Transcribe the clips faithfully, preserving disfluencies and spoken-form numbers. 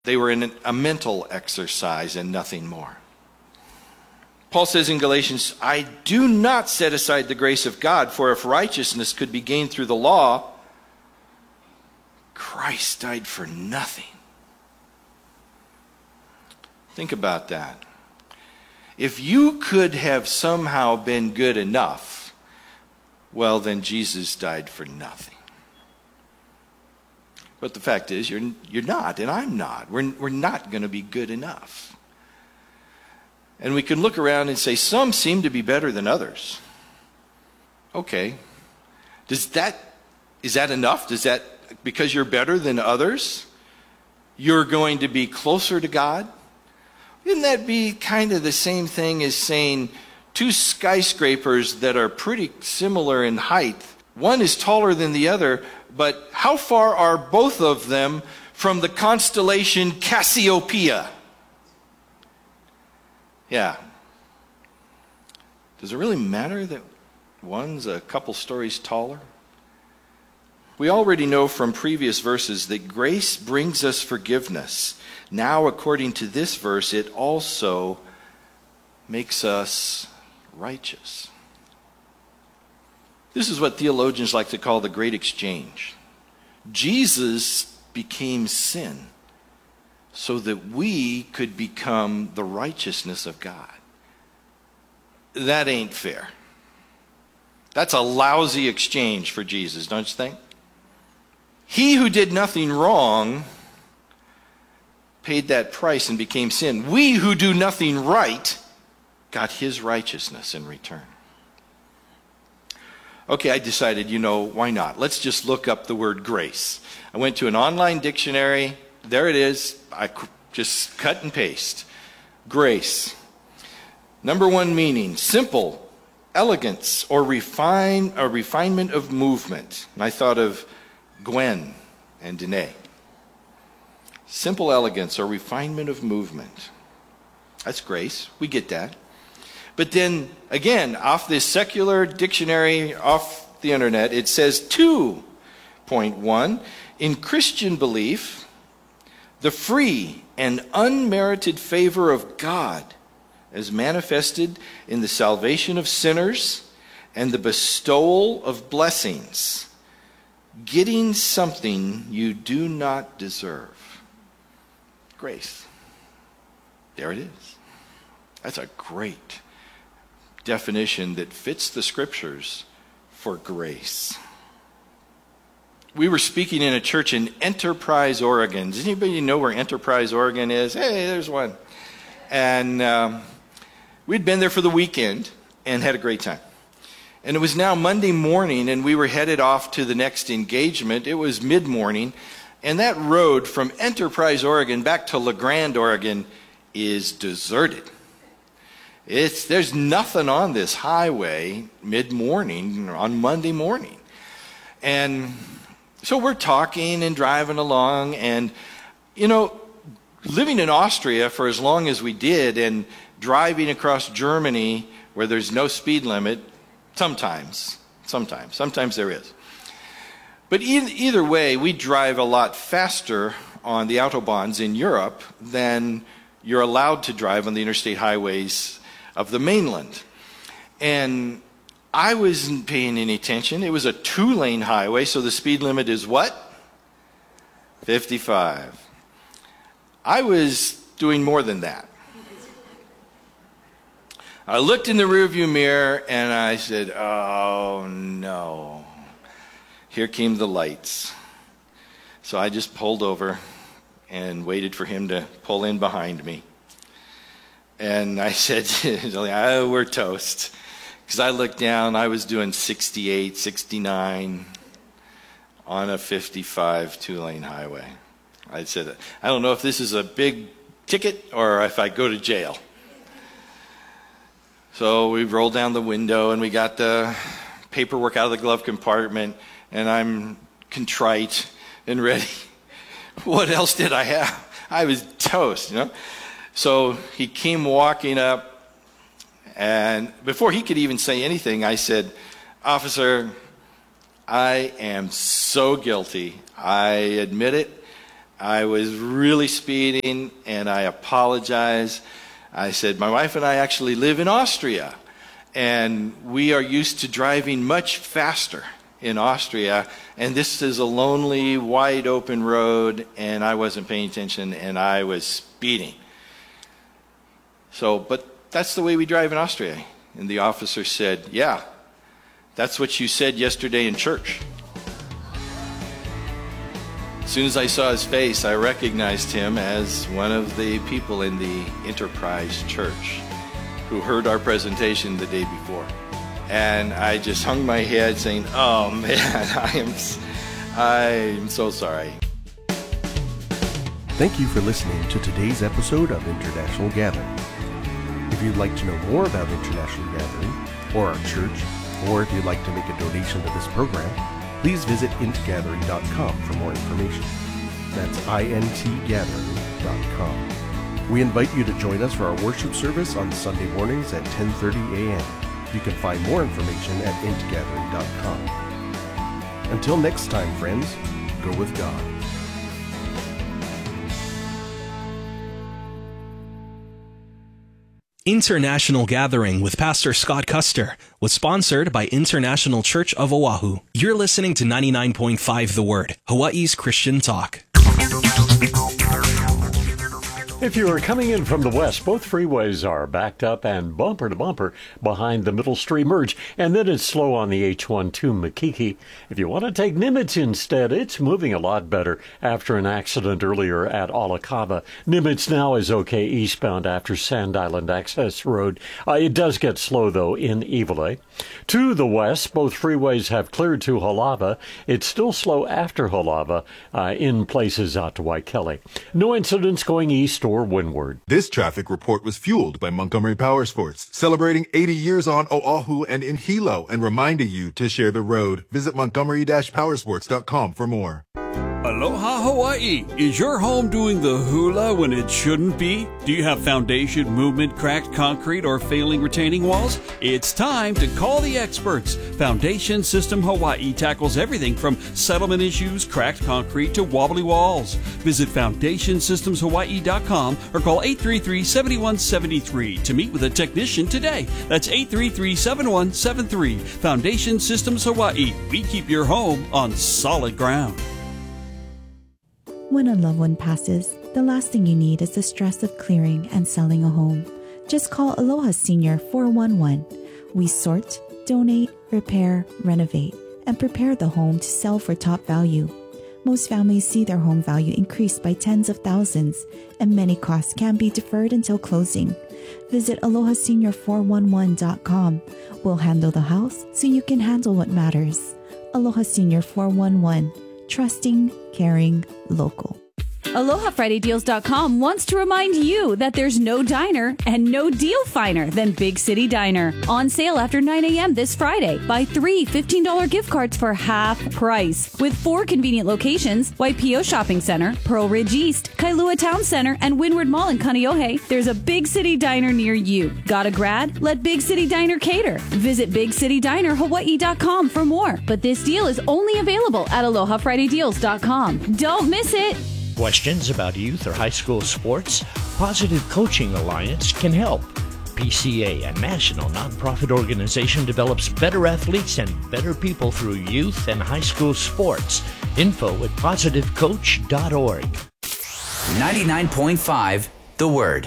They were in a mental exercise and nothing more. Paul says in Galatians, I do not set aside the grace of God, for if righteousness could be gained through the law, Christ died for nothing. Think about that. If you could have somehow been good enough, well, then Jesus died for nothing. But the fact is, you're, you're not, and I'm not. We're, we're not going to be good enough. And we can look around and say, some seem to be better than others. Okay. Does that, is that enough? Does that, because you're better than others, you're going to be closer to God? Wouldn't that be kind of the same thing as saying two skyscrapers that are pretty similar in height? One is taller than the other, but how far are both of them from the constellation Cassiopeia? Yeah. Does it really matter that one's a couple stories taller? We already know from previous verses that grace brings us forgiveness. Now, according to this verse, it also makes us righteous. This is what theologians like to call the great exchange. Jesus became sin so that we could become the righteousness of God. That ain't fair. That's a lousy exchange for Jesus, don't you think? He who did nothing wrong paid that price and became sin. We who do nothing right got his righteousness in return. Okay, I decided, you know, why not? Let's just look up the word grace. I went to an online dictionary. There it is. I just cut and paste. Grace. Number one meaning, simple, elegance, or refine, a refinement of movement. And I thought of Gwen and Danae. Simple elegance or refinement of movement. That's grace. We get that. But then, again, off this secular dictionary, off the internet, it says two point one, in Christian belief, the free and unmerited favor of God as manifested in the salvation of sinners and the bestowal of blessings, getting something you do not deserve. Grace. There it is. That's a great definition that fits the scriptures for grace. We were speaking in a church in Enterprise, Oregon. Does anybody know where Enterprise, Oregon is? Hey, there's one. And um, we'd been there for the weekend and had a great time. And it was now Monday morning, and we were headed off to the next engagement. It was mid-morning, and that road from Enterprise, Oregon, back to La Grande, Oregon, is deserted. It's, there's nothing on this highway mid-morning on Monday morning. And so we're talking and driving along, and, you know, living in Austria for as long as we did and driving across Germany where there's no speed limit, sometimes, sometimes, sometimes there is. But e- either way, we drive a lot faster on the autobahns in Europe than you're allowed to drive on the interstate highways of the mainland. And I wasn't paying any attention. It was a two-lane highway, so the speed limit is what? fifty-five. I was doing more than that. I looked in the rearview mirror and I said, oh no. Here came the lights. So I just pulled over and waited for him to pull in behind me. And I said, oh, we're toast. Because I looked down, I was doing sixty-eight, sixty-nine on a fifty-five two-lane highway. I said, I don't know if this is a big ticket or if I go to jail. So we rolled down the window and we got the paperwork out of the glove compartment, and I'm contrite and ready. What else did I have? I was toast, you know. So he came walking up, and before he could even say anything, I said, officer, I am so guilty. I admit it. I was really speeding, and I apologize. I said, my wife and I actually live in Austria, and we are used to driving much faster in Austria, and this is a lonely, wide open road, and I wasn't paying attention, and I was speeding. So, but that's the way we drive in Austria. And the officer said, yeah, that's what you said yesterday in church. As soon as I saw his face, I recognized him as one of the people in the Enterprise Church who heard our presentation the day before. And I just hung my head saying, oh man, I am, I am so sorry. Thank you for listening to today's episode of International Gathering. If you'd like to know more about International Gathering or our church, or if you'd like to make a donation to this program, please visit int gathering dot com for more information. That's int gathering dot com. We invite you to join us for our worship service on Sunday mornings at ten thirty a.m. You can find more information at int gathering dot com. Until next time, friends, go with God. International Gathering with Pastor Scott Custer was sponsored by International Church of Oahu. You're listening to ninety-nine point five The Word, Hawaii's Christian talk. If you are coming in from the west, both freeways are backed up and bumper to bumper behind the Middle Street Merge, and then it's slow on the H one to Makiki. If you want to take Nimitz instead, it's moving a lot better after an accident earlier at Olakava. Nimitz now is okay eastbound after Sand Island Access Road. Uh, it does get slow, though, in Iwalei. To the west, both freeways have cleared to Halava. It's still slow after Halava uh, in places out to Waikele. No incidents going east or windward. This traffic report was fueled by Montgomery Power Sports, celebrating eighty years on Oahu and in Hilo, and reminding you to share the road. Visit montgomery dash powersports dot com for more. Aloha Hawaii! Is your home doing the hula when it shouldn't be? Do you have foundation, movement, cracked concrete, or failing retaining walls? It's time to call the experts. Foundation System Hawaii tackles everything from settlement issues, cracked concrete, to wobbly walls. Visit foundation systems hawaii dot com or call eight three three, seven one seven three to meet with a technician today. That's eight three three, seven one seven three. Foundation Systems Hawaii. We keep your home on solid ground. When a loved one passes, the last thing you need is the stress of clearing and selling a home. Just call Aloha Senior four one one. We sort, donate, repair, renovate, and prepare the home to sell for top value. Most families see their home value increase by tens of thousands, and many costs can be deferred until closing. Visit aloha senior four one one dot com. We'll handle the house so you can handle what matters. Aloha Senior four one one. Trusting, caring, local. Aloha Friday Deals dot com wants to remind you that there's no diner and no deal finer than Big City Diner. On sale after nine a.m. this Friday. Buy three fifteen dollars gift cards for half price. With four convenient locations, Waipio Shopping Center, Pearl Ridge East, Kailua Town Center, and Windward Mall in Kaneohe, there's a Big City Diner near you. Got a grad? Let Big City Diner cater. Visit big city diner hawaii dot com for more. But this deal is only available at Aloha Friday Deals dot com. Don't miss it! Questions about youth or high school sports? Positive Coaching Alliance can help. P C A, a national nonprofit organization, develops better athletes and better people through youth and high school sports. Info at positive coach dot org. ninety-nine point five The Word.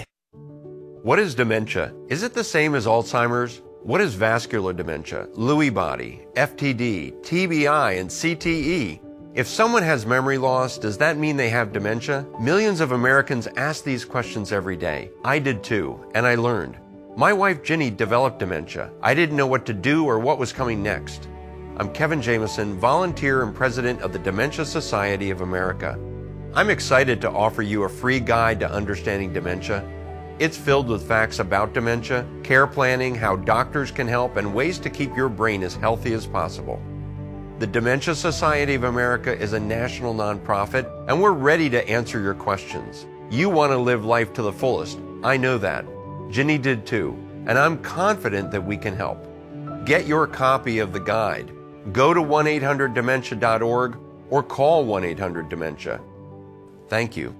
What is dementia? Is it the same as Alzheimer's? What is vascular dementia, Lewy body, F T D, T B I, and C T E? If someone has memory loss, does that mean they have dementia? Millions of Americans ask these questions every day. I did too, and I learned. My wife Ginny developed dementia. I didn't know what to do or what was coming next. I'm Kevin Jameson, volunteer and president of the Dementia Society of America. I'm excited to offer you a free guide to understanding dementia. It's filled with facts about dementia, care planning, how doctors can help, and ways to keep your brain as healthy as possible. The Dementia Society of America is a national nonprofit, and we're ready to answer your questions. You want to live life to the fullest. I know that. Ginny did too, and I'm confident that we can help. Get your copy of the guide. Go to one eight hundred dementia dot org or call one eight hundred dementia. Thank you.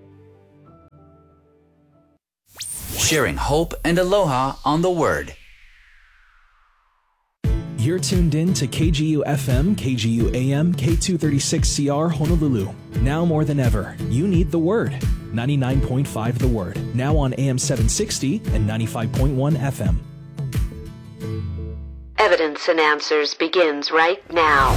Sharing hope and aloha on the Word. You're tuned in to K G U F M, K G U A M, K two thirty-six C R Honolulu. Now more than ever, you need the Word. ninety-nine point five The Word. Now on A M seven sixty and ninety-five point one F M. Evidence and Answers begins right now.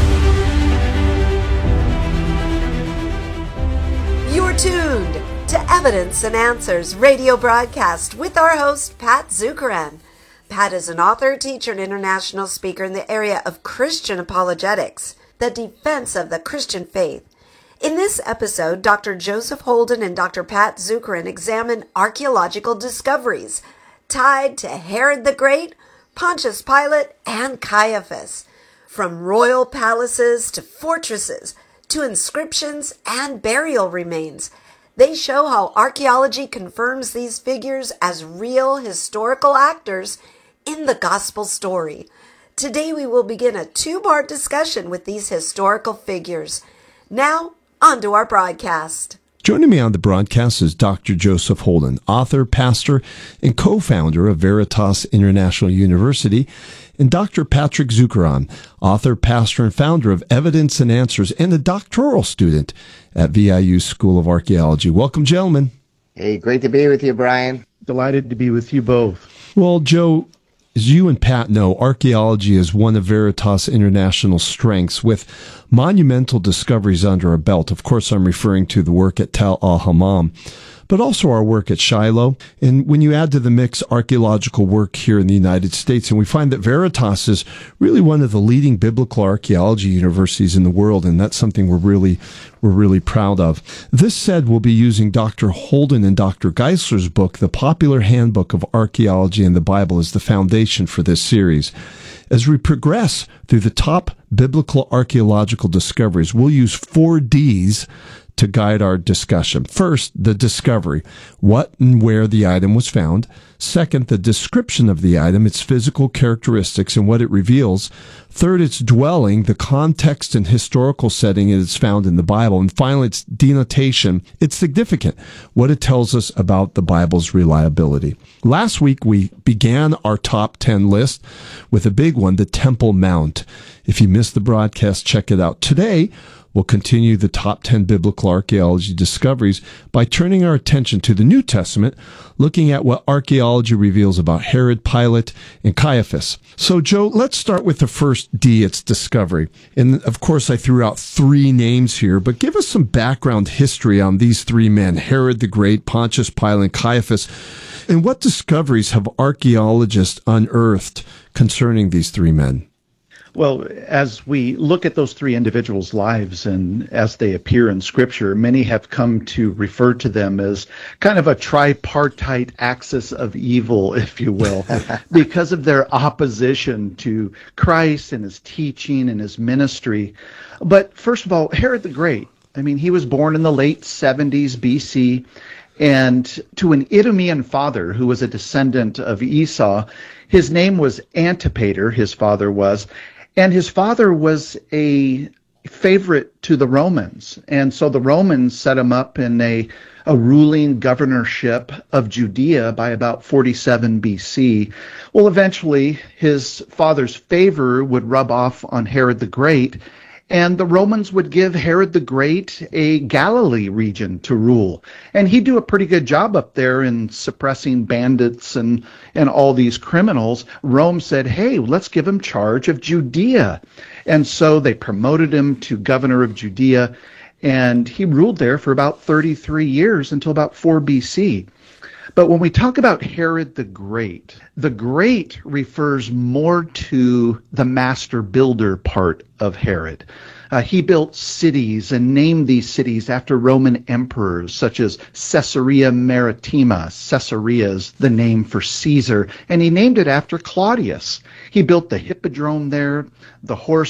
You're tuned to Evidence and Answers radio broadcast with our host, Pat Zukeran. Pat is an author, teacher, and international speaker in the area of Christian apologetics, the defense of the Christian faith. In this episode, Doctor Joseph Holden and Doctor Pat Zukeran examine archaeological discoveries tied to Herod the Great, Pontius Pilate, and Caiaphas. From royal palaces to fortresses to inscriptions and burial remains, they show how archaeology confirms these figures as real historical actors in the gospel story. Today we will begin a two-part discussion with these historical figures. Now, on to our broadcast. Joining me on the broadcast is Doctor Joseph Holden, author, pastor, and co-founder of Veritas International University, and Doctor Patrick Zukeran, author, pastor, and founder of Evidence and Answers, and a doctoral student at V I U School of Archaeology. Welcome, gentlemen. Hey, great to be with you, Brian. Delighted to be with you both. Well, Joe, as you and Pat know, archaeology is one of Veritas International's strengths, with monumental discoveries under our belt. Of course, I'm referring to the work at Tal al-Hammam, but also our work at Shiloh. And when you add to the mix archaeological work here in the United States, and we find that Veritas is really one of the leading biblical archaeology universities in the world, and that's something we're really we're really proud of. This said, we'll be using Doctor Holden and Doctor Geisler's book, The Popular Handbook of Archaeology and the Bible, as the foundation for this series. As we progress through the top biblical archaeological discoveries, we'll use four D's to guide our discussion. First, the discovery, what and where the item was found. Second, the description of the item, its physical characteristics and what it reveals. Third, its dwelling, the context and historical setting it is found in the Bible. And finally, its denotation, its significance, what it tells us about the Bible's reliability. Last week, we began our top ten list with a big one, the Temple Mount. If you missed the broadcast, check it out. Today, we'll continue the top ten biblical archaeology discoveries by turning our attention to the New Testament, looking at what archaeology reveals about Herod, Pilate, and Caiaphas. So, Joe, let's start with the first D, its discovery. And, of course, I threw out three names here, but give us some background history on these three men, Herod the Great, Pontius Pilate, and Caiaphas. And what discoveries have archaeologists unearthed concerning these three men? Well, as we look at those three individuals' lives and as they appear in Scripture, many have come to refer to them as kind of a tripartite axis of evil, if you will, because of their opposition to Christ and his teaching and his ministry. But first of all, Herod the Great, I mean, he was born in the late seventies B C, and to an Idumean father who was a descendant of Esau. His name was Antipater, his father was, and his father was a favorite to the Romans. And so the Romans set him up in a, a ruling governorship of Judea by about forty-seven B C. Well, eventually his father's favor would rub off on Herod the Great, and the Romans would give Herod the Great a Galilee region to rule. And he'd do a pretty good job up there in suppressing bandits and, and all these criminals. Rome said, hey, let's give him charge of Judea. And so they promoted him to governor of Judea, and he ruled there for about thirty-three years until about four B C. But when we talk about Herod the Great, the Great refers more to the master builder part of Herod. Uh, he built cities and named these cities after Roman emperors, such as Caesarea Maritima. Caesarea is the name for Caesar, and he named it after Claudius. He built the Hippodrome there, the horse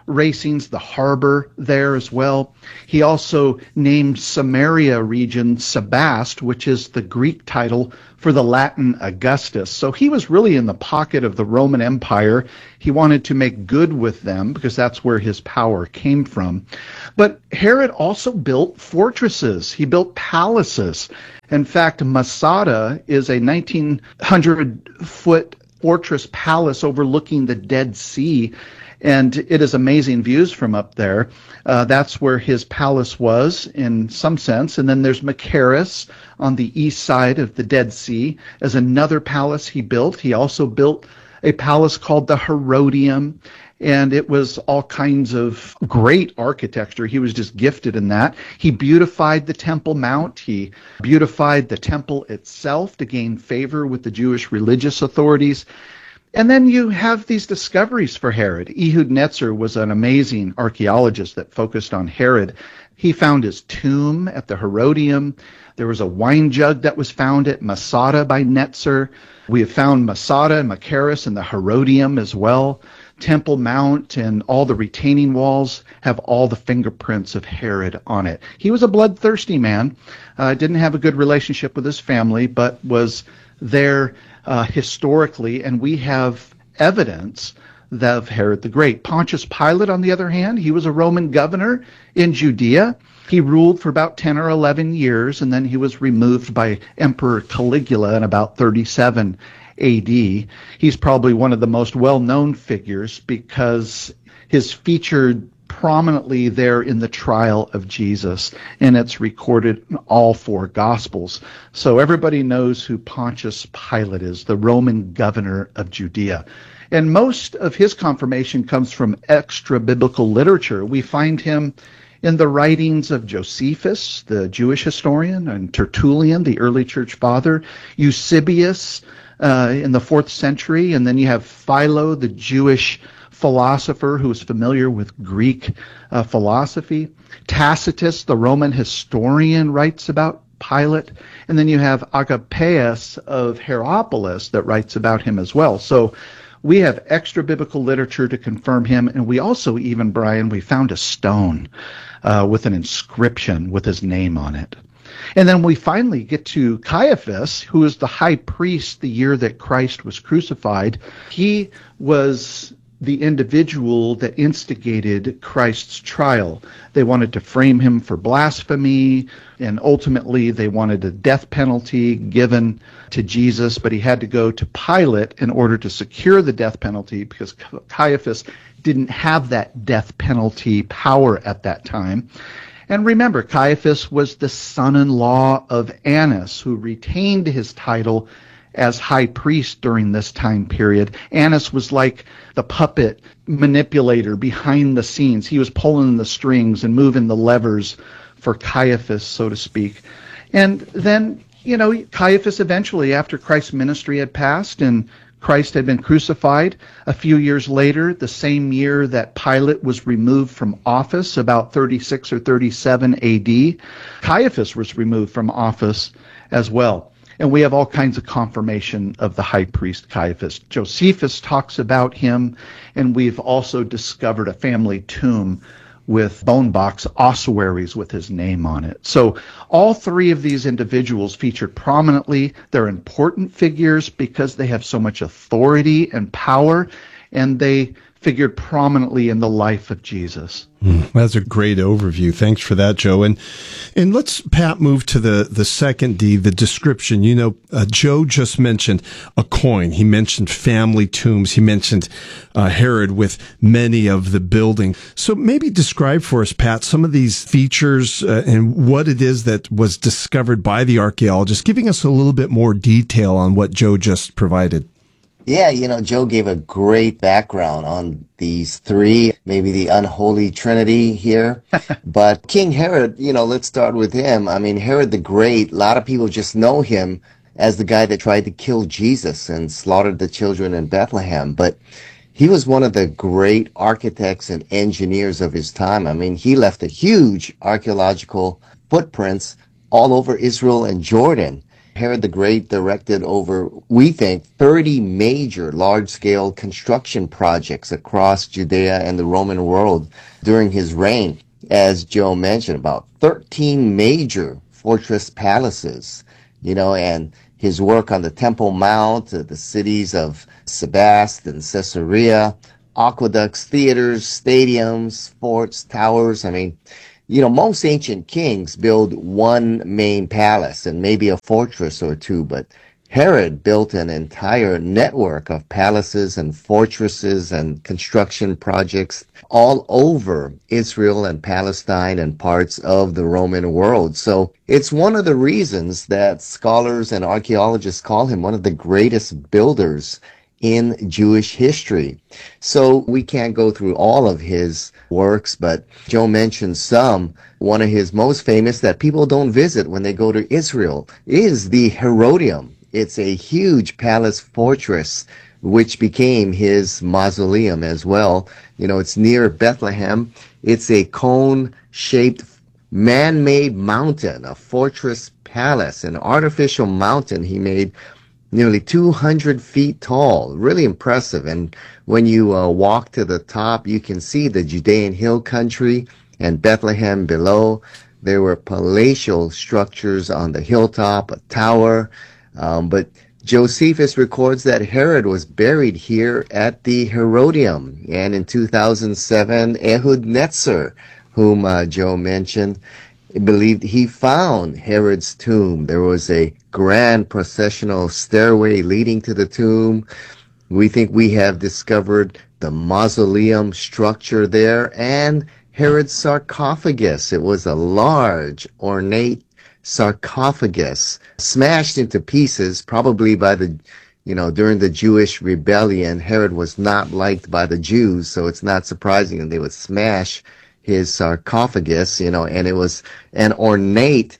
racings, the harbor there as well. He also named Samaria region Sebast, which is the Greek title for the Latin Augustus. So he was really in the pocket of the Roman Empire. He wanted to make good with them because that's where his power came from. But Herod also built fortresses. He built palaces. In fact, Masada is a nineteen hundred foot fortress palace overlooking the Dead Sea, and it is amazing views from up there. Uh, that's where his palace was in some sense. And then there's Machaerus on the east side of the Dead Sea as another palace he built. He also built a palace called the Herodium, and it was all kinds of great architecture. He was just gifted in that. He beautified the Temple Mount. He beautified the temple itself to gain favor with the Jewish religious authorities. And then you have these discoveries for Herod. Ehud Netzer was an amazing archaeologist that focused on Herod. He found his tomb at the Herodium. There was a wine jug that was found at Masada by Netzer. We have found Masada and Machaerus and the Herodium as well. Temple Mount and all the retaining walls have all the fingerprints of Herod on it. He was a bloodthirsty man, uh, didn't have a good relationship with his family, but was there uh, historically, and we have evidence of Herod the Great. Pontius Pilate, on the other hand, he was a Roman governor in Judea. He ruled for about ten or eleven years, and then he was removed by Emperor Caligula in about thirty-seven A D. He's probably one of the most well-known figures because his featured prominently there in the trial of Jesus, and it's recorded in all four Gospels. So everybody knows who Pontius Pilate is, the Roman governor of Judea. And most of his confirmation comes from extra-biblical literature. We find him in the writings of Josephus, the Jewish historian, and Tertullian, the early church father, Eusebius uh, in the fourth century, and then you have Philo, the Jewish philosopher who was familiar with Greek uh, philosophy. Tacitus, the Roman historian, writes about Pilate. And then you have Agapeus of Hierapolis that writes about him as well. So we have extra biblical literature to confirm him. And we also, even, Brian, we found a stone uh, with an inscription with his name on it. And then we finally get to Caiaphas, who is the high priest the year that Christ was crucified. He was the individual that instigated Christ's trial. They wanted to frame him for blasphemy, and ultimately they wanted a death penalty given to Jesus, but he had to go to Pilate in order to secure the death penalty because Caiaphas didn't have that death penalty power at that time. And remember, Caiaphas was the son-in-law of Annas, who retained his title as high priest during this time period. Annas was like the puppet manipulator behind the scenes. He was pulling the strings and moving the levers for Caiaphas, so to speak. And then, you know, Caiaphas eventually, after Christ's ministry had passed and Christ had been crucified, a few years later, the same year that Pilate was removed from office, about thirty-six or thirty-seven A D, Caiaphas was removed from office as well. And we have all kinds of confirmation of the high priest Caiaphas. Josephus talks about him, and we've also discovered a family tomb with bone box ossuaries with his name on it. So all three of these individuals featured prominently. They're important figures because they have so much authority and power, and they figured prominently in the life of Jesus. Mm, that's a great overview. Thanks for that, Joe. And and let's, Pat, move to the, the second D, the description. You know, uh, Joe just mentioned a coin. He mentioned family tombs. He mentioned uh, Herod with many of the building. So maybe describe for us, Pat, some of these features uh, and what it is that was discovered by the archaeologists, giving us a little bit more detail on what Joe just provided. Yeah, you know, Joe gave a great background on these three, maybe the unholy trinity here. But King Herod, you know, let's start with him. I mean, Herod the Great, a lot of people just know him as the guy that tried to kill Jesus and slaughtered the children in Bethlehem. But he was one of the great architects and engineers of his time. I mean, he left a huge archaeological footprints all over Israel and Jordan. Herod the Great directed over, we think, thirty major large-scale construction projects across Judea and the Roman world during his reign. As Joe mentioned, about thirteen major fortress palaces, you know, and his work on the Temple Mount, uh, the cities of Sebast and Caesarea, aqueducts, theaters, stadiums, forts, towers. I mean, you know, most ancient kings build one main palace and maybe a fortress or two, but Herod built an entire network of palaces and fortresses and construction projects all over Israel and Palestine and parts of the Roman world. So it's one of the reasons that scholars and archaeologists call him one of the greatest builders in Jewish history. So we can't go through all of his works, but Joe mentioned some. One of his most famous that people don't visit when they go to Israel is the Herodium. It's a huge palace fortress, which became his mausoleum as well. You know, it's near Bethlehem. It's a cone-shaped, man-made mountain, a fortress palace, an artificial mountain he made nearly two hundred feet tall. Really impressive. And when you uh, walk to the top, you can see the Judean hill country and Bethlehem below. There were palatial structures on the hilltop, a tower. Um, but Josephus records that Herod was buried here at the Herodium. And in two thousand seven, Ehud Netzer, whom uh, Joe mentioned, believed he found Herod's tomb. There was a grand processional stairway leading to the tomb. We think we have discovered the mausoleum structure there and Herod's sarcophagus. It was a large, ornate sarcophagus smashed into pieces, probably by the, you know, during the Jewish rebellion. Herod was not liked by the Jews, so it's not surprising that they would smash his sarcophagus, you know, and it was an ornate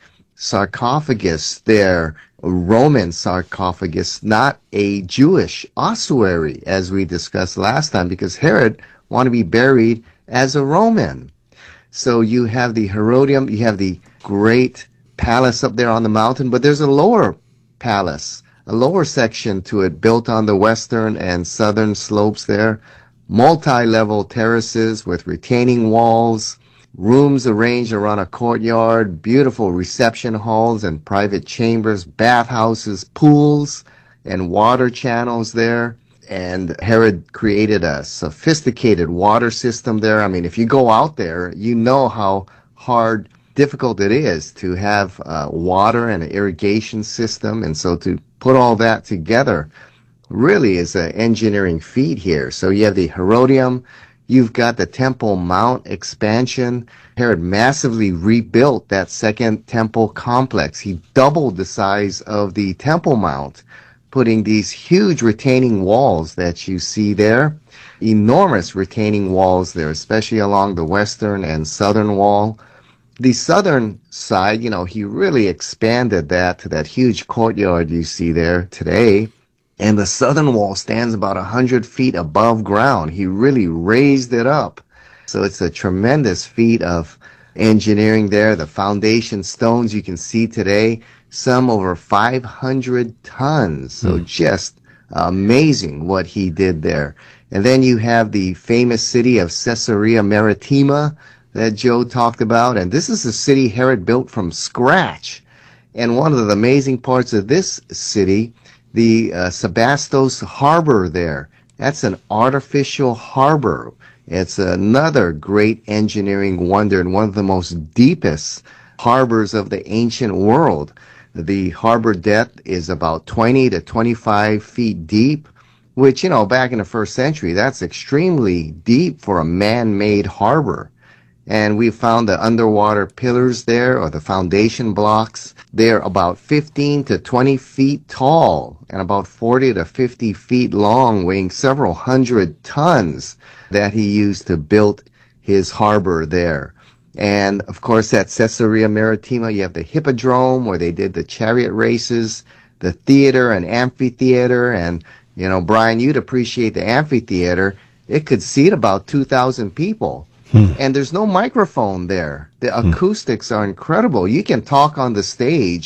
sarcophagus there, a Roman sarcophagus, not a Jewish ossuary, as we discussed last time, because Herod wanted to be buried as a Roman. So you have the Herodium, you have the great palace up there on the mountain, but there's a lower palace, a lower section to it built on the western and southern slopes there. Multi-level terraces with retaining walls, rooms arranged around a courtyard, beautiful reception halls and private chambers, bathhouses, pools, and water channels there. And Herod created a sophisticated water system there. I mean, if you go out there, you know how hard, difficult it is to have uh, water and an irrigation system. And so to put all that together really is an engineering feat here. So you have the Herodium, you've got the Temple Mount expansion. Herod massively rebuilt that second temple complex. He doubled the size of the Temple Mount, putting these huge retaining walls that you see there. Enormous retaining walls there, especially along the western and southern wall. The southern side, you know, he really expanded that to that huge courtyard you see there today. And the southern wall stands about one hundred feet above ground. He really raised it up. So it's a tremendous feat of engineering there. The foundation stones you can see today, some over five hundred tons. So mm. just amazing what he did there. And then you have the famous city of Caesarea Maritima that Joe talked about. And this is a city Herod built from scratch. And one of the amazing parts of this city, the uh, Sebastos Harbor there, that's an artificial harbor. It's another great engineering wonder and one of the most deepest harbors of the ancient world. The harbor depth is about twenty to twenty-five feet deep, which, you know, back in the first century, that's extremely deep for a man-made harbor. And we found the underwater pillars there, or the foundation blocks. They're about fifteen to twenty feet tall and about forty to fifty feet long, weighing several hundred tons that he used to build his harbor there. And, of course, at Caesarea Maritima, you have the Hippodrome, where they did the chariot races, the theater and amphitheater. And, you know, Brian, you'd appreciate the amphitheater. It could seat about two thousand people. Hmm. And there's no microphone there. The acoustics hmm. are incredible. You can talk on the stage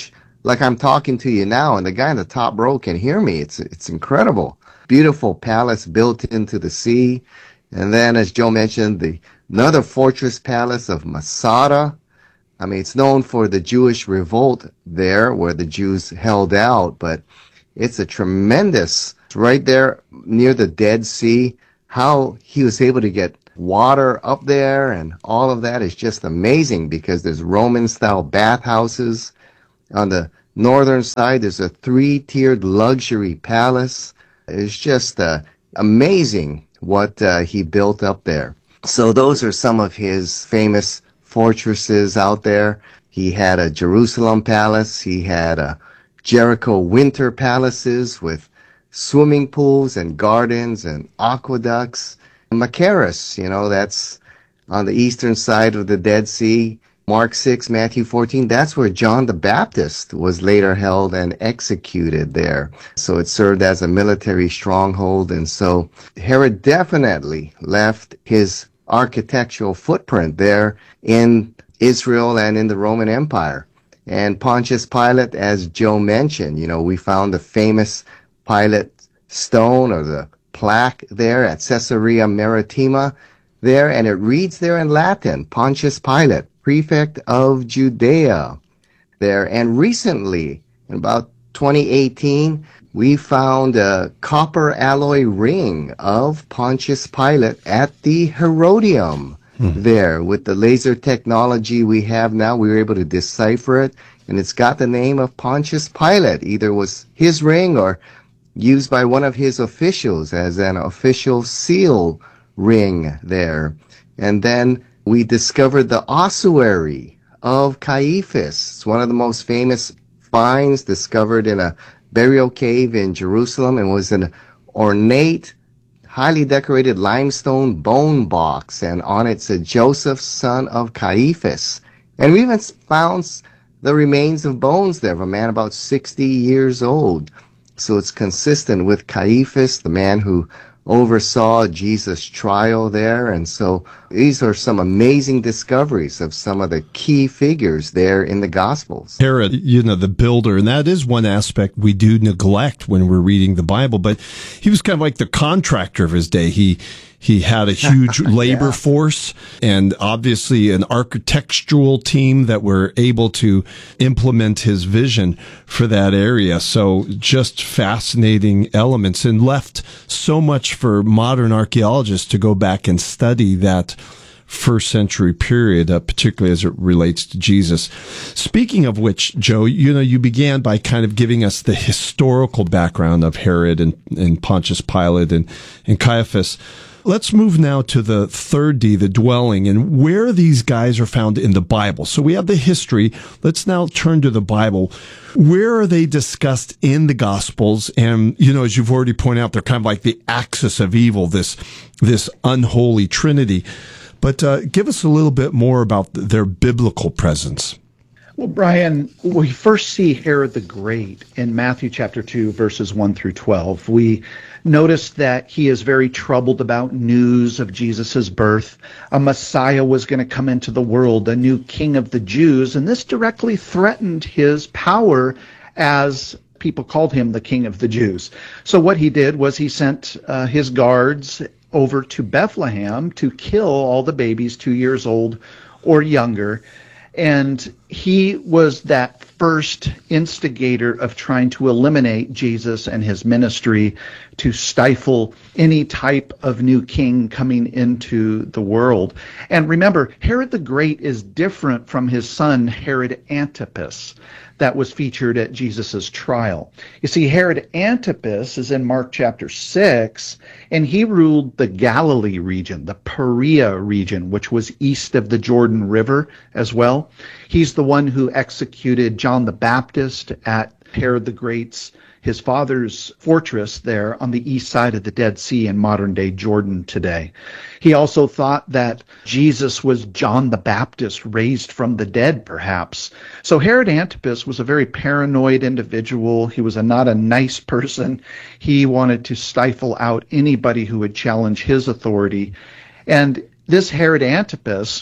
like I'm talking to you now, and the guy in the top row can hear me. It's it's incredible. Beautiful palace built into the sea. And then, as Joe mentioned, the another fortress palace of Masada. I mean, it's known for the Jewish revolt there, where the Jews held out, but it's a tremendous, right there near the Dead Sea, how he was able to get water up there, and all of that is just amazing, because there's Roman-style bathhouses. On the northern side, there's a three-tiered luxury palace. It's just uh, amazing what uh, he built up there. So those are some of his famous fortresses out there. He had a Jerusalem palace. He had a Jericho winter palaces with swimming pools and gardens and aqueducts. Machaerus, you know, that's on the eastern side of the Dead Sea. Mark six, Matthew fourteen, that's where John the Baptist was later held and executed there. So it served as a military stronghold. And so Herod definitely left his architectural footprint there in Israel and in the Roman Empire. And Pontius Pilate, as Joe mentioned, you know, we found the famous Pilate stone, or the plaque there at Caesarea Maritima there, and it reads there in Latin, Pontius Pilate, prefect of Judea there. And recently, in about twenty eighteen, we found a copper alloy ring of Pontius Pilate at the Herodium hmm. there. With the laser technology we have now, we were able to decipher it, and it's got the name of Pontius Pilate. Either was his ring or used by one of his officials as an official seal ring there. And then we discovered the ossuary of Caiaphas. It's one of the most famous finds discovered in a burial cave in Jerusalem, and was an ornate, highly decorated limestone bone box, and on it said Joseph, son of Caiaphas. And we even found the remains of bones there of a man about sixty years old. So it's consistent with Caiaphas, the man who oversaw Jesus' trial there. And so these are some amazing discoveries of some of the key figures there in the Gospels. Herod, you know, the builder, and that is one aspect we do neglect when we're reading the Bible, but he was kind of like the contractor of his day. He He had a huge labor yeah. force, and obviously an architectural team that were able to implement his vision for that area. So just fascinating elements, and left so much for modern archaeologists to go back and study that first century period, uh, particularly as it relates to Jesus. Speaking of which, Joe, you know, you began by kind of giving us the historical background of Herod and, and Pontius Pilate and, and Caiaphas. Let's move now to the third D, the dwelling, and where these guys are found in the Bible. So we have the history. Let's now turn to the Bible. Where are they discussed in the Gospels? And, you know, as you've already pointed out, they're kind of like the axis of evil, this, this unholy trinity. But uh, give us a little bit more about their biblical presence. Well, Brian, we first see Herod the Great in Matthew chapter two, verses one through twelve. We notice that he is very troubled about news of Jesus' birth. A Messiah was going to come into the world, a new king of the Jews, and this directly threatened his power, as people called him the king of the Jews. So what he did was he sent uh, his guards over to Bethlehem to kill all the babies two years old or younger. And he was that first instigator of trying to eliminate Jesus and his ministry, to stifle any type of new king coming into the world. And remember, Herod the Great is different from his son Herod Antipas, that was featured at Jesus' trial. You see, Herod Antipas is in Mark chapter six, and he ruled the Galilee region, the Perea region, which was east of the Jordan River as well. He's the one who executed John the Baptist at Herod the Great's, his father's fortress there on the east side of the Dead Sea in modern-day Jordan today. He also thought that Jesus was John the Baptist raised from the dead, perhaps. So Herod Antipas was a very paranoid individual. He was a, not a nice person. He wanted to stifle out anybody who would challenge his authority. And this Herod Antipas,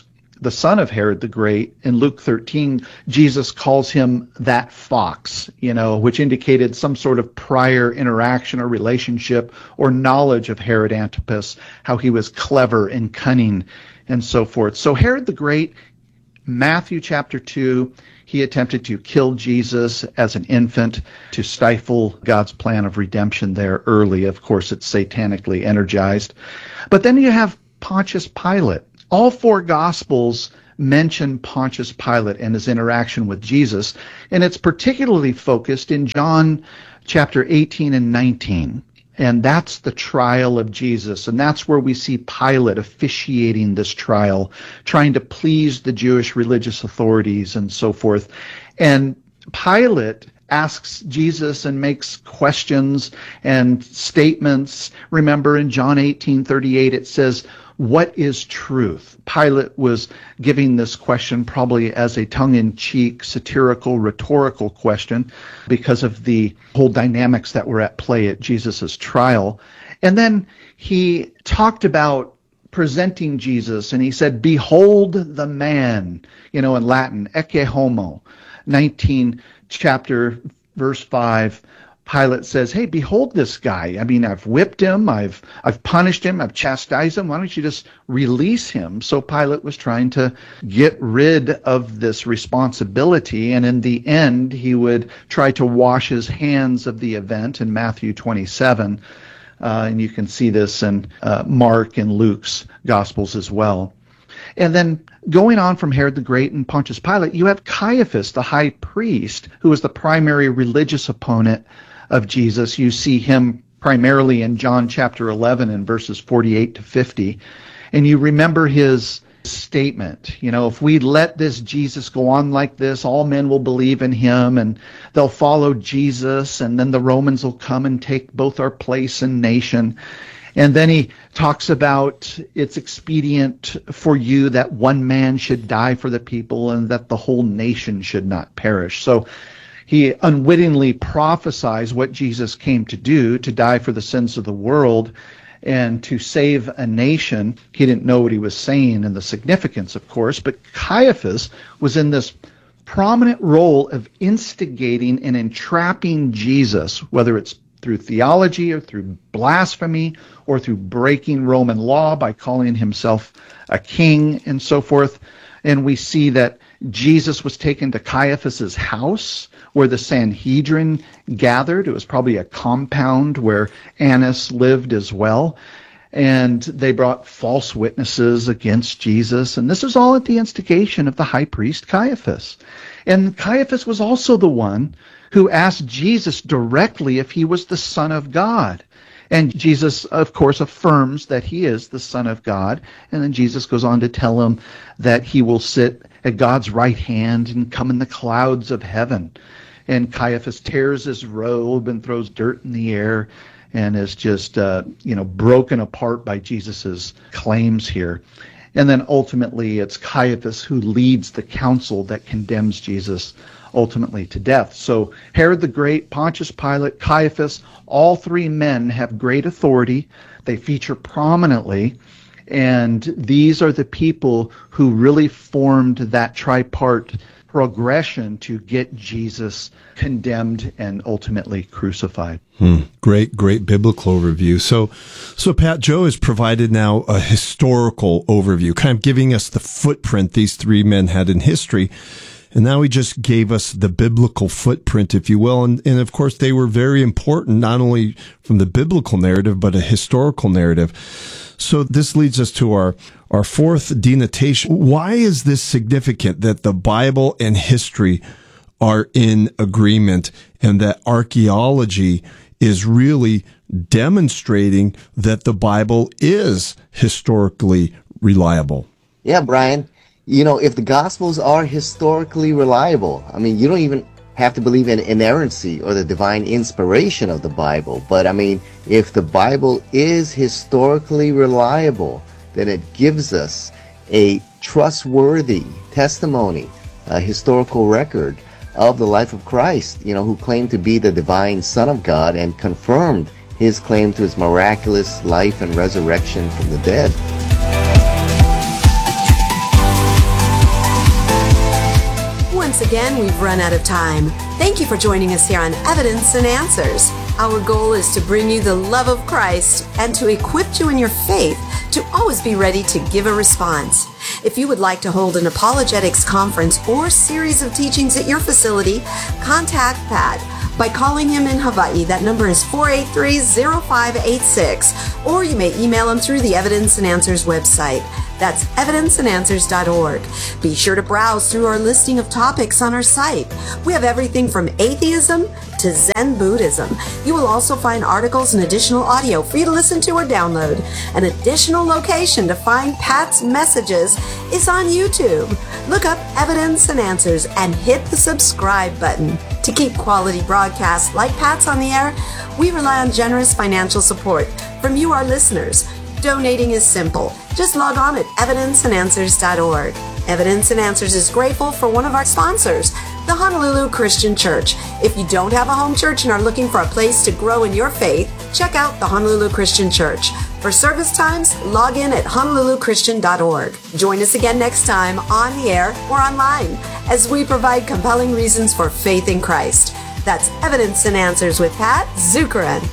the son of Herod the Great. In Luke thirteen, Jesus calls him that fox, you know, which indicated some sort of prior interaction or relationship or knowledge of Herod Antipas, how he was clever and cunning and so forth. So Herod the Great, Matthew chapter two, he attempted to kill Jesus as an infant to stifle God's plan of redemption there early. Of course, it's satanically energized. But then you have Pontius Pilate. All four Gospels mention Pontius Pilate and his interaction with Jesus, and it's particularly focused in John chapter eighteen and nineteen. And that's the trial of Jesus. And that's where we see Pilate officiating this trial, trying to please the Jewish religious authorities and so forth. And Pilate asks Jesus and makes questions and statements. Remember in John eighteen thirty-eight, it says, "What is truth?" Pilate was giving this question probably as a tongue-in-cheek, satirical, rhetorical question because of the whole dynamics that were at play at Jesus' trial. And then he talked about presenting Jesus, and he said, "Behold the man," you know, in Latin, ecce homo. nineteen chapter, verse five. Pilate says, "Hey, behold this guy. I mean, I've whipped him, I've I've punished him, I've chastised him. Why don't you just release him?" So Pilate was trying to get rid of this responsibility, and in the end, he would try to wash his hands of the event in Matthew twenty-seven. Uh, and you can see this in uh, Mark and Luke's Gospels as well. And then going on from Herod the Great and Pontius Pilate, you have Caiaphas, the high priest, who was the primary religious opponent of Jesus. You see him primarily in John chapter eleven and verses forty-eight to fifty. And you remember his statement, you know, if we let this Jesus go on like this, all men will believe in him and they'll follow Jesus, and then the Romans will come and take both our place and nation. And then he talks about it's expedient for you that one man should die for the people and that the whole nation should not perish. So he unwittingly prophesies what Jesus came to do, to die for the sins of the world and to save a nation. He didn't know what he was saying and the significance, of course, but Caiaphas was in this prominent role of instigating and entrapping Jesus, whether it's through theology or through blasphemy or through breaking Roman law by calling himself a king and so forth. And we see that Jesus was taken to Caiaphas's house where the Sanhedrin gathered. It was probably a compound where Annas lived as well. And they brought false witnesses against Jesus. And this is all at the instigation of the high priest Caiaphas. And Caiaphas was also the one who asked Jesus directly if he was the Son of God. And Jesus, of course, affirms that he is the Son of God. And then Jesus goes on to tell him that he will sit at God's right hand and come in the clouds of heaven. And Caiaphas tears his robe and throws dirt in the air and is just, uh, you know, broken apart by Jesus's claims here. And then ultimately it's Caiaphas who leads the council that condemns Jesus ultimately to death. So Herod the Great, Pontius Pilate, Caiaphas, all three men have great authority. They feature prominently. And these are the people who really formed that tripart progression to get Jesus condemned and ultimately crucified. Hmm. Great, great biblical overview. So, so Pat, Joe has provided now a historical overview, kind of giving us the footprint these three men had in history. And now he just gave us the biblical footprint, if you will. And, and of course, they were very important, not only from the biblical narrative, but a historical narrative. So this leads us to our, our fourth denotation. Why is this significant that the Bible and history are in agreement and that archaeology is really demonstrating that the Bible is historically reliable? Yeah, Brian. You know, if the Gospels are historically reliable, I mean, you don't even have to believe in inerrancy or the divine inspiration of the Bible. But, I mean, if the Bible is historically reliable, then it gives us a trustworthy testimony, a historical record of the life of Christ, you know, who claimed to be the divine Son of God and confirmed his claim to his miraculous life and resurrection from the dead. again, we've run out of time. Thank you for joining us here on Evidence and Answers. Our goal is to bring you the love of Christ and to equip you in your faith to always be ready to give a response. If you would like to hold an apologetics conference or series of teachings at your facility, contact Pat by calling him in Hawaii. That number is four eight three, zero five eight six, or you may email him through the Evidence and Answers website. That's evidence and answers dot org. Be sure to browse through our listing of topics on our site. We have everything from atheism to Zen Buddhism. You will also find articles and additional audio for you to listen to or download. An additional location to find Pat's messages is on YouTube. Look up Evidence and Answers and hit the subscribe button. To keep quality broadcasts like Pat's on the air, we rely on generous financial support from you, our listeners. Donating is simple. Just log on at evidence and answers dot org. Evidence and Answers is grateful for one of our sponsors, the Honolulu Christian Church. If you don't have a home church and are looking for a place to grow in your faith, check out the Honolulu Christian Church. For service times, log in at honolulu christian dot org. Join us again next time on the air or online as we provide compelling reasons for faith in Christ. That's Evidence and Answers with Pat Zukeran.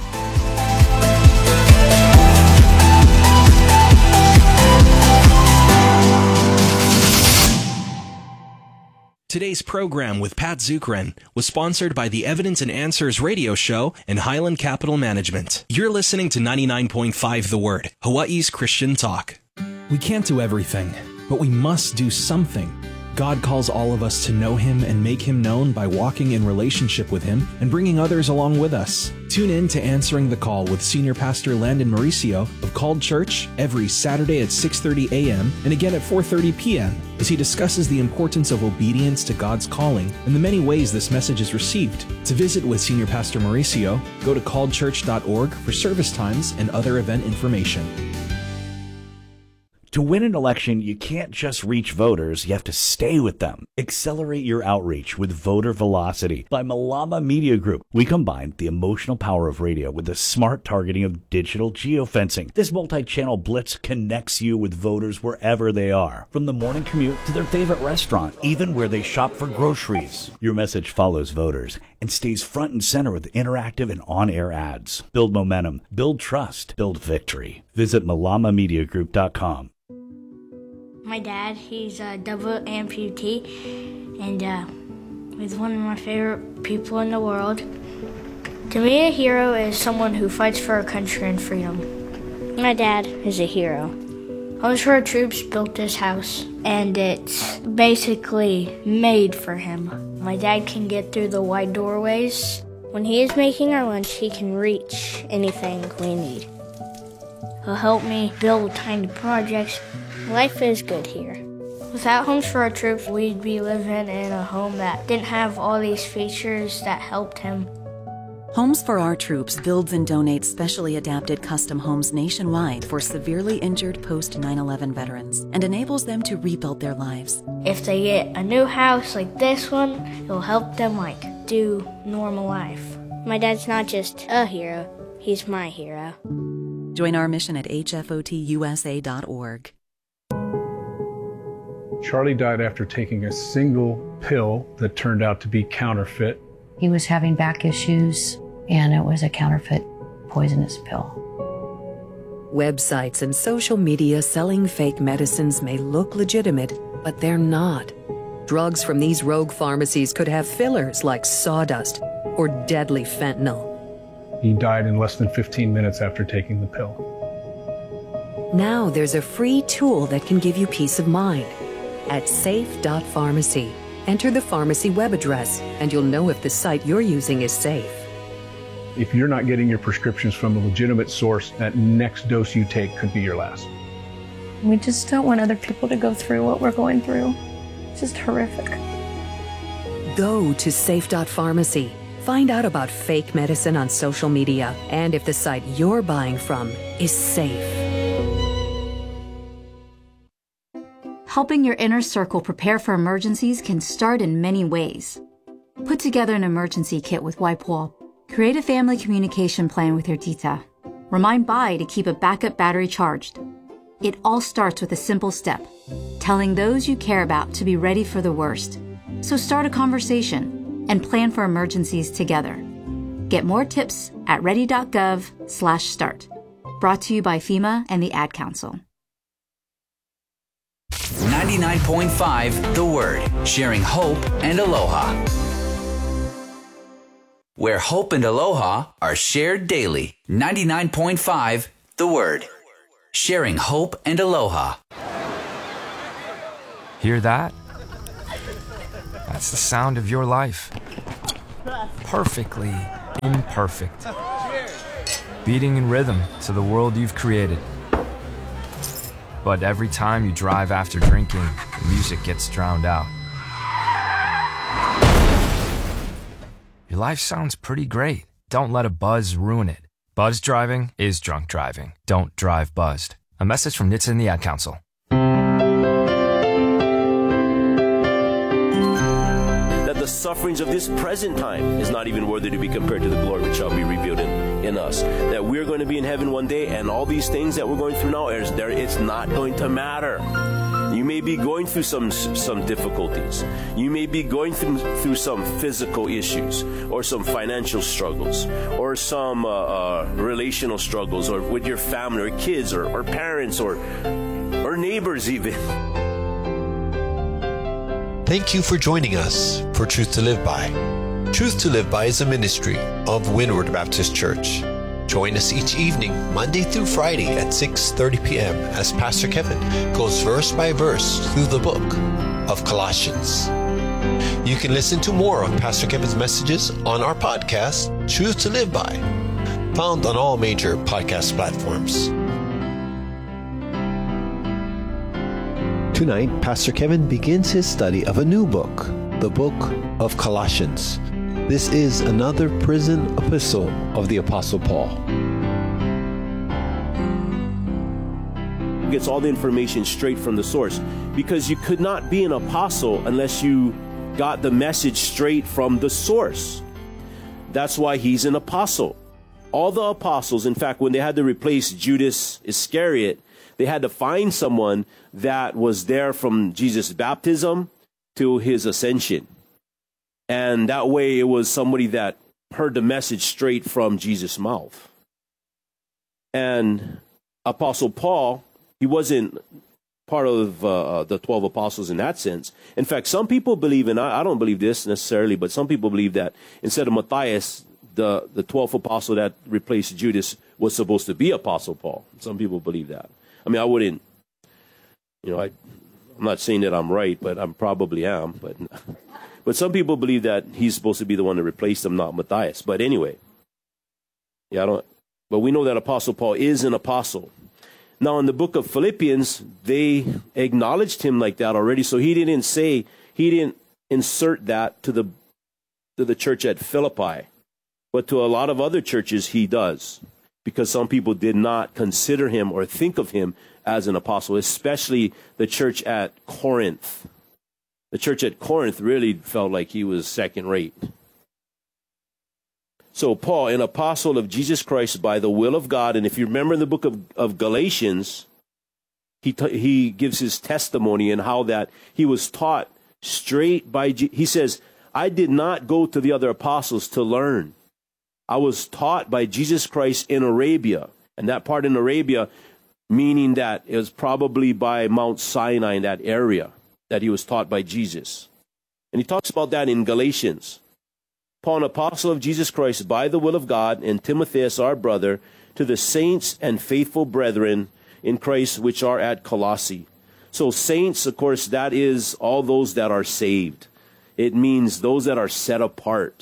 Today's program with Pat Zukeran was sponsored by the Evidence and Answers radio show and Highland Capital Management. You're listening to ninety-nine point five The Word, Hawaii's Christian talk. We can't do everything, but we must do something. God calls all of us to know Him and make Him known by walking in relationship with Him and bringing others along with us. Tune in to Answering the Call with Senior Pastor Landon Mauricio of Called Church every Saturday at six thirty a.m. and again at four thirty p.m. as he discusses the importance of obedience to God's calling and the many ways this message is received. To visit with Senior Pastor Mauricio, go to called church dot org for service times and other event information. To win an election, you can't just reach voters, you have to stay with them. Accelerate your outreach with Voter Velocity by Malama Media Group. We combine the emotional power of radio with the smart targeting of digital geofencing. This multi-channel blitz connects you with voters wherever they are, from the morning commute to their favorite restaurant, even where they shop for groceries. Your message follows voters and stays front and center with interactive and on-air ads. Build momentum, build trust, build victory. Visit malama media group dot com. My dad, he's a double amputee, and uh, he's one of my favorite people in the world. To me, a hero is someone who fights for our country and freedom. My dad is a hero. Homes for Our Troops built this house, and it's basically made for him. My dad can get through the wide doorways. When he is making our lunch, he can reach anything we need. He'll help me build tiny projects. Life is good here. Without Homes for Our Troops, we'd be living in a home that didn't have all these features that helped him. Homes for Our Troops builds and donates specially adapted custom homes nationwide for severely injured post nine eleven veterans and enables them to rebuild their lives. If they get a new house like this one, it'll help them like do normal life. My dad's not just a hero, he's my hero. Join our mission at h f o t u s a dot org. Charlie died after taking a single pill that turned out to be counterfeit. He was having back issues, and it was a counterfeit poisonous pill. Websites and social media selling fake medicines may look legitimate, but they're not. Drugs from these rogue pharmacies could have fillers like sawdust or deadly fentanyl. He died in less than fifteen minutes after taking the pill. Now there's a free tool that can give you peace of mind. At safe dot pharmacy, enter the pharmacy web address, and you'll know if the site you're using is safe. If you're not getting your prescriptions from a legitimate source, that next dose you take could be your last. We just don't want other people to go through what we're going through. It's just horrific. Go to safe dot pharmacy. Find out about fake medicine on social media and if the site you're buying from is safe. Helping your inner circle prepare for emergencies can start in many ways. Put together an emergency kit with Waipoa. Create a family communication plan with your tita. Remind Bai to keep a backup battery charged. It all starts with a simple step, telling those you care about to be ready for the worst. So start a conversation and plan for emergencies together. Get more tips at ready.gov slash start. Brought to you by FEMA and the Ad Council. ninety-nine point five The Word, sharing hope and aloha. Where hope and aloha are shared daily. ninety-nine point five The Word, sharing hope and aloha. Hear that? That's the sound of your life. Perfectly imperfect. Beating in rhythm to the world you've created. But every time you drive after drinking, the music gets drowned out. Your life sounds pretty great. Don't let a buzz ruin it. Buzz driving is drunk driving. Don't drive buzzed. A message from N H T S A and the Ad Council. That the sufferings of this present time is not even worthy to be compared to the glory which shall be revealed in, in us. That we're going to be in heaven one day, and all these things that we're going through now, is there, it's not going to matter. You may be going through some some difficulties. You may be going through, through some physical issues, or some financial struggles, or some uh, uh, relational struggles, or with your family, or kids, or, or parents, or or neighbors even. Thank you for joining us for Truth to Live By. Truth to Live By is a ministry of Windward Baptist Church. Join us each evening, Monday through Friday at six thirty p.m. as Pastor Kevin goes verse by verse through the book of Colossians. You can listen to more of Pastor Kevin's messages on our podcast, Truth to Live By, found on all major podcast platforms. Tonight, Pastor Kevin begins his study of a new book, the book of Colossians. This is another prison epistle of the Apostle Paul. Gets all the information straight from the source, because you could not be an apostle unless you got the message straight from the source. That's why he's an apostle. All the apostles, in fact, when they had to replace Judas Iscariot, they had to find someone that was there from Jesus' baptism to his ascension. And that way it was somebody that heard the message straight from Jesus' mouth. And Apostle Paul, he wasn't part of uh, the twelve apostles in that sense. In fact, some people believe, and I, I don't believe this necessarily, but some people believe that instead of Matthias, the, the twelfth apostle that replaced Judas was supposed to be Apostle Paul. Some people believe that. I mean, I wouldn't, you know, I, I'm not saying that I'm right, but I probably am. But but some people believe that he's supposed to be the one to replace him, not Matthias. But anyway, yeah, I don't. But we know that Apostle Paul is an apostle. Now, in the book of Philippians, they acknowledged him like that already. So he didn't say, he didn't insert that to the to the church at Philippi, but to a lot of other churches he does. Because some people did not consider him or think of him as an apostle, especially the church at Corinth. The church at Corinth really felt like he was second rate. So Paul, an apostle of Jesus Christ by the will of God, and if you remember in the book of, of Galatians, he t- he gives his testimony and how that he was taught straight by, Je- he says, I did not go to the other apostles to learn. I was taught by Jesus Christ in Arabia. And that part in Arabia, meaning that it was probably by Mount Sinai, in that area, that he was taught by Jesus. And he talks about that in Galatians. Paul, an apostle of Jesus Christ by the will of God, and Timotheus, our brother, to the saints and faithful brethren in Christ which are at Colossae. So saints, of course, that is all those that are saved. It means those that are set apart.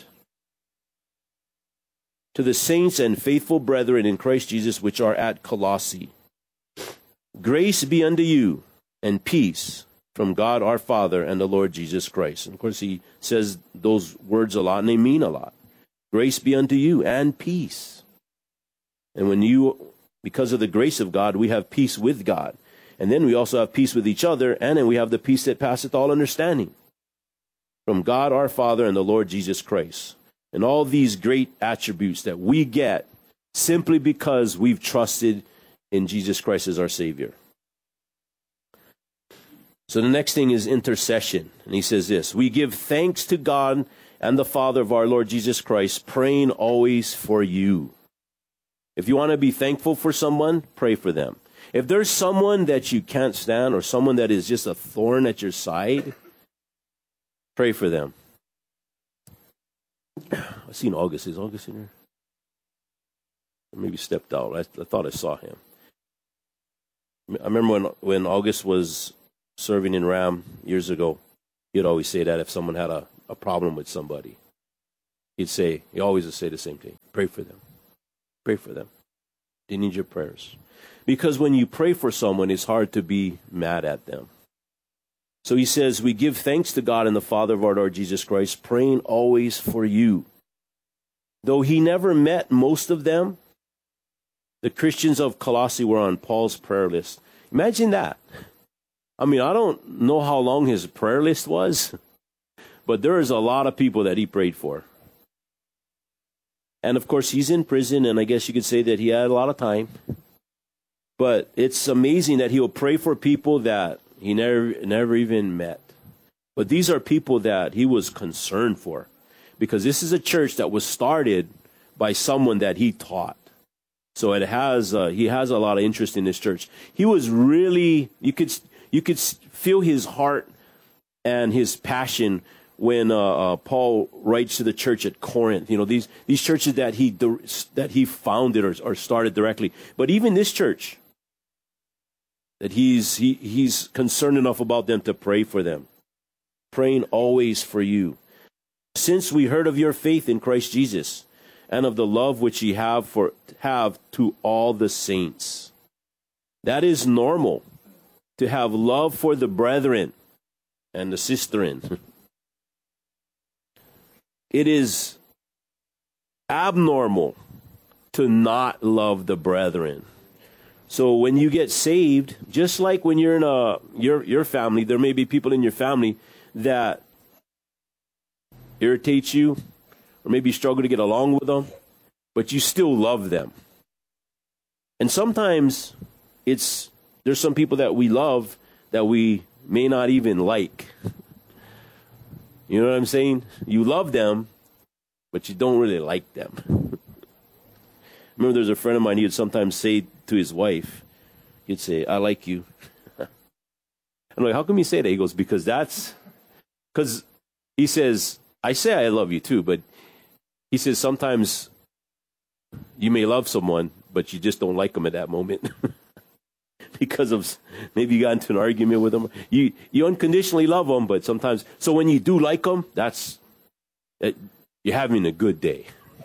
To the saints and faithful brethren in Christ Jesus which are at Colossae. Grace be unto you and peace from God our Father and the Lord Jesus Christ. And of course he says those words a lot and they mean a lot. Grace be unto you and peace. And when you, because of the grace of God, we have peace with God. And then we also have peace with each other, and then we have the peace that passeth all understanding. From God our Father and the Lord Jesus Christ. And all these great attributes that we get simply because we've trusted in Jesus Christ as our Savior. So the next thing is intercession. And he says this, we give thanks to God and the Father of our Lord Jesus Christ, praying always for you. If you want to be thankful for someone, pray for them. If there's someone that you can't stand or someone that is just a thorn at your side, pray for them. I've seen August. Is August in here? Or maybe stepped out. I, I thought I saw him. I remember when, when August was serving in Ram years ago, he'd always say that if someone had a, a problem with somebody, he'd say, he always would say the same thing. Pray for them. Pray for them. They need your prayers. Because when you pray for someone, it's hard to be mad at them. So he says, we give thanks to God and the Father of our Lord Jesus Christ, praying always for you. Though he never met most of them, the Christians of Colossae were on Paul's prayer list. Imagine that. I mean, I don't know how long his prayer list was, but there is a lot of people that he prayed for. And of course, he's in prison, and I guess you could say that he had a lot of time. But it's amazing that he'll pray for people that he never, never even met. But these are people that he was concerned for, because this is a church that was started by someone that he taught. So it has, uh, he has a lot of interest in this church. He was really, you could, you could feel his heart and his passion when uh, uh, Paul writes to the church at Corinth. You know, these these churches that he that he founded or, or started directly. But even this church, that he's he, he's concerned enough about them to pray for them, praying always for you. Since we heard of your faith in Christ Jesus and of the love which ye have for have to all the saints. That is normal, to have love for the brethren and the sisterin. It is abnormal to not love the brethren. So when you get saved, just like when you're in a your your family, there may be people in your family that irritate you or maybe struggle to get along with them, but you still love them. And sometimes it's there's some people that we love that we may not even like. You know what I'm saying? You love them, but you don't really like them. Remember, there's a friend of mine, he would sometimes say to his wife, he'd say, I like you. I'm like, how come you say that? He goes, because that's, because he says, I say I love you too, but he says sometimes you may love someone, but you just don't like them at that moment. Because of maybe you got into an argument with them. You you unconditionally love them, but sometimes, so when you do like them, that's, that you're having a good day.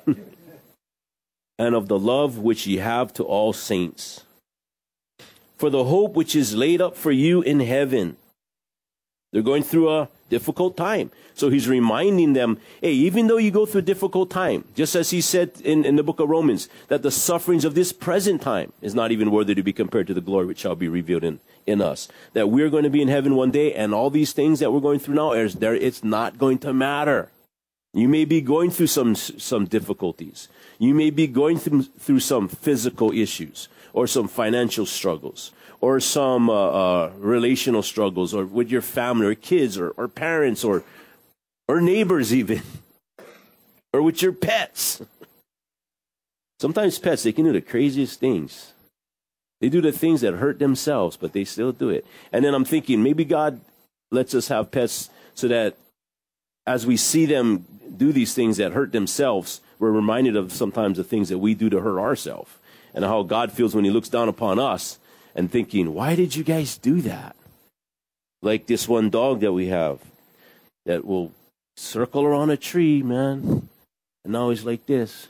And of the love which ye have to all saints. For the hope which is laid up for you in heaven. They're going through a difficult time. So he's reminding them, hey, even though you go through a difficult time, just as he said in, in the book of Romans, that the sufferings of this present time is not even worthy to be compared to the glory which shall be revealed in, in us. That we're going to be in heaven one day, and all these things that we're going through now, is there, it's not going to matter. You may be going through some some difficulties. You may be going through, through some physical issues, or some financial struggles, or some uh, uh, relational struggles, or with your family, or kids, or, or parents, or or neighbors even, or with your pets. Sometimes pets, they can do the craziest things. They do the things that hurt themselves, but they still do it. And then I'm thinking, maybe God lets us have pets so that as we see them do these things that hurt themselves, we're reminded of sometimes the things that we do to hurt ourselves, and how God feels when he looks down upon us and thinking, why did you guys do that? Like this one dog that we have that will circle around a tree, man. And now he's like this.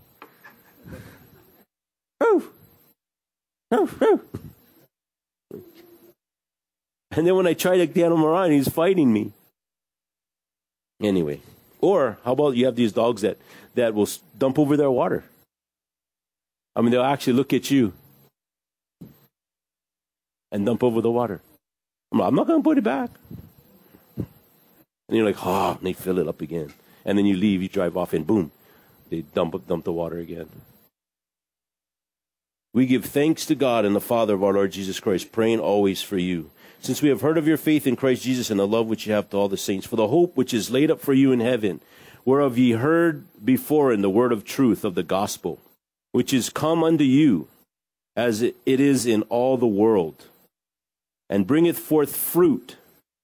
Oh, oh, oh. And then when I try to get him around, he's fighting me. Anyway. Or how about you have these dogs that, that will dump over their water? I mean, they'll actually look at you and dump over the water. I'm, like, I'm not going to put it back. And you're like, oh, and they fill it up again. And then you leave, you drive off, and boom, they dump dump the water again. We give thanks to God and the Father of our Lord Jesus Christ, praying always for you. since we have heard of your faith in Christ Jesus and the love which you have to all the saints, for the hope which is laid up for you in heaven, whereof ye heard before in the word of truth of the gospel, which is come unto you, as it is in all the world, and bringeth forth fruit,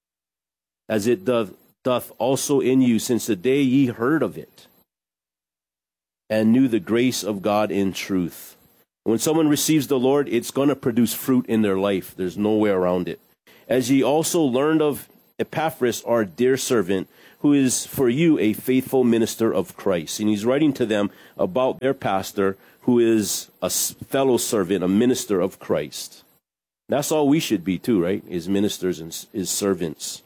as it doth, doth also in you, since the day ye heard of it, and knew the grace of God in truth. When someone receives the Lord, it's going to produce fruit in their life. There's no way around it. As ye also learned of Epaphras, our dear servant, who is for you a faithful minister of Christ. And he's writing to them about their pastor, who is a fellow servant, a minister of Christ. That's all we should be too, right? Is ministers and is servants.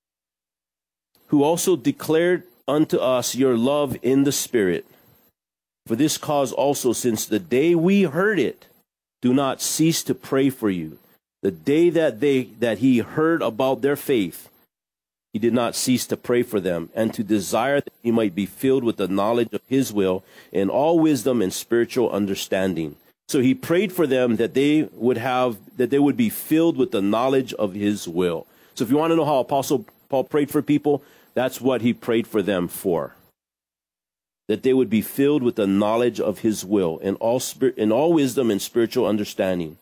Who also declared unto us your love in the Spirit. For this cause also, since the day we heard it, do not cease to pray for you. The day that they that he heard about their faith, he did not cease to pray for them, and to desire that he might be filled with the knowledge of his will in all wisdom and spiritual understanding. So he prayed for them that they would have that they would be filled with the knowledge of his will. So if you want to know how Apostle Paul prayed for people, that's what he prayed for them for. That they would be filled with the knowledge of his will in all spirit, in all wisdom and spiritual understanding.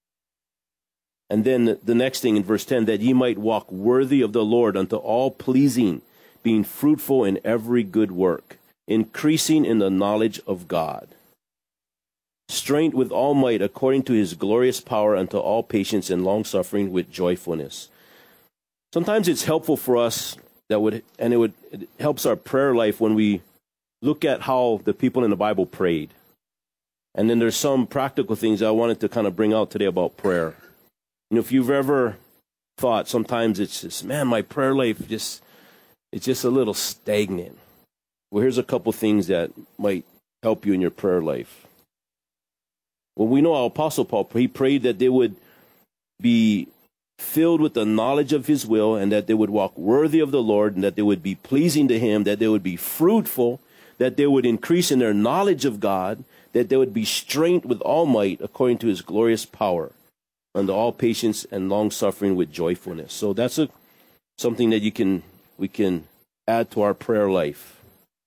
And then the next thing in verse ten, that ye might walk worthy of the Lord unto all pleasing, being fruitful in every good work, increasing in the knowledge of God. Strength with all might according to his glorious power unto all patience and long-suffering with joyfulness. Sometimes it's helpful for us that would, and it would it helps our prayer life when we look at how the people in the Bible prayed. And then there's some practical things I wanted to kind of bring out today about prayer. You know, if you've ever thought sometimes it's just, man, my prayer life just, it's just a little stagnant. Well, here's a couple things that might help you in your prayer life. Well, we know how Apostle Paul, he prayed that they would be filled with the knowledge of his will, and that they would walk worthy of the Lord, and that they would be pleasing to him, that they would be fruitful, that they would increase in their knowledge of God, that they would be strengthened with all might according to his glorious power, unto all patience and long suffering with joyfulness. So that's a something that you can we can add to our prayer life.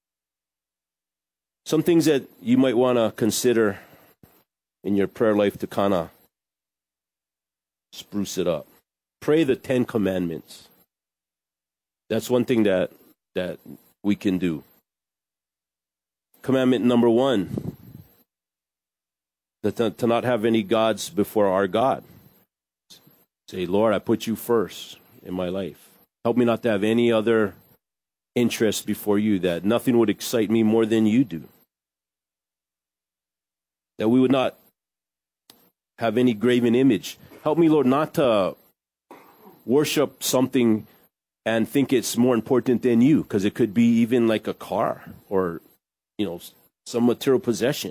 Some things that you might want to consider in your prayer life to kind of spruce it up. Pray the Ten Commandments. That's one thing that that we can do. Commandment number one, that to, to not have any gods before our God. Say, Lord, I put you first in my life. Help me not to have any other interest before you, that nothing would excite me more than you do. That we would not have any graven image. Help me, Lord, not to worship something and think it's more important than you, because it could be even like a car or, you know, some material possession.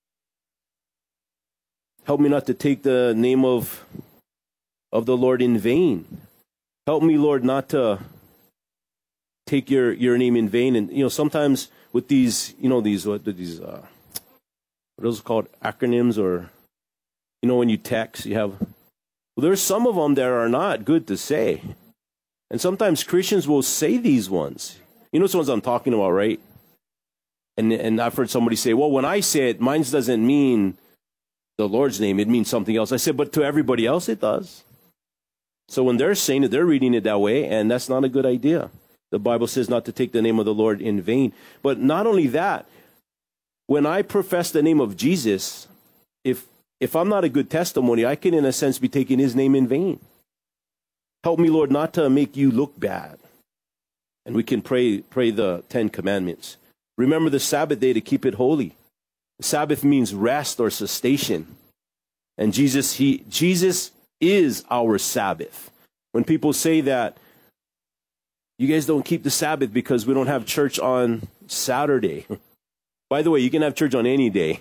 Help me not to take the name of of the Lord in vain. Help me, Lord, not to take your, your name in vain. And, you know, sometimes with these, you know, these, what these, uh, what are those called, acronyms, or, you know, when you text, you have, well, there's some of them that are not good to say. And sometimes Christians will say these ones. You know which ones I'm talking about, right? And and I've heard somebody say, well, when I say it, mine doesn't mean the Lord's name. It means something else. I said, but to everybody else it does. So when they're saying it, they're reading it that way, and that's not a good idea. The Bible says not to take the name of the Lord in vain. But not only that, when I profess the name of Jesus, if if I'm not a good testimony, I can, in a sense, be taking his name in vain. Help me, Lord, not to make you look bad. And we can pray pray the Ten Commandments. Remember the Sabbath day to keep it holy. Sabbath means rest or cessation. And Jesus, he, Jesus is our Sabbath. When people say that, you guys don't keep the Sabbath because we don't have church on Saturday. By the way, you can have church on any day.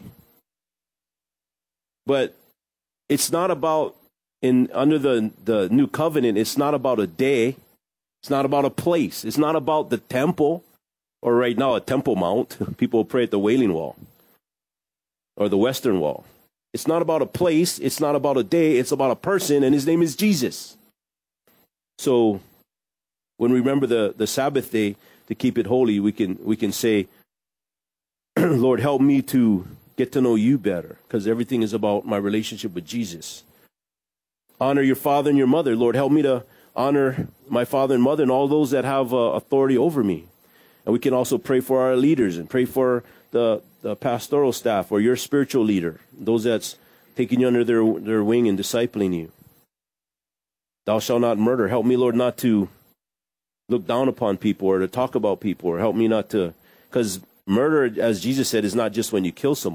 But it's not about, in under the, the new covenant, it's not about a day. It's not about a place. It's not about the temple, or right now a Temple Mount. People pray at the Wailing Wall or the Western Wall. It's not about a place. It's not about a day. It's about a person, and his name is Jesus. So when we remember the, the Sabbath day to keep it holy, we can we can say, Lord, help me to get to know you better, because everything is about my relationship with Jesus. Honor your father and your mother. Lord, help me to honor my father and mother and all those that have uh, authority over me. And we can also pray for our leaders and pray for the, the pastoral staff or your spiritual leader, those that's taking you under their, their wing and discipling you. Thou shalt not murder. Help me, Lord, not to look down upon people or to talk about people, or help me not to, because murder, as Jesus said, is not just when you kill someone.